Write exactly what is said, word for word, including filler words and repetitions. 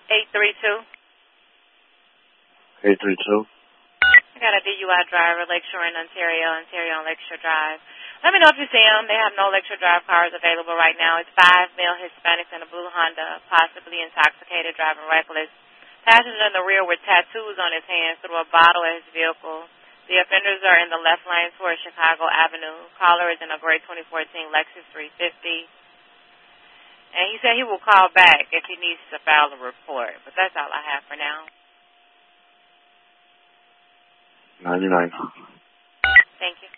eight three two. eight three two. I got a D U I driver, Lakeshore in Ontario, Ontario on Lakeshore Drive. Let me know if you see them. They have no Lakeshore Drive cars available right now. It's five male Hispanics in a blue Honda, possibly intoxicated, driving reckless. Passenger in the rear with tattoos on his hands threw a bottle at his vehicle. The offenders are in the left lane towards Chicago Avenue. Caller is in a gray twenty fourteen Lexus three fifty. And he said he will call back if he needs to file a report. But that's all I have for now. ninety-nine. Thank you.